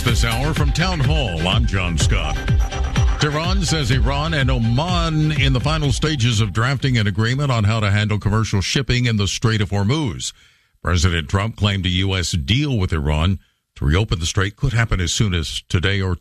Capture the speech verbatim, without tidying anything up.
this hour from Town Hall. I'm John Scott. Tehran says Iran and Oman in the final stages of drafting an agreement on how to handle commercial shipping in the Strait of Hormuz. President Trump claimed a U S deal with Iran to reopen the strait could happen as soon as today or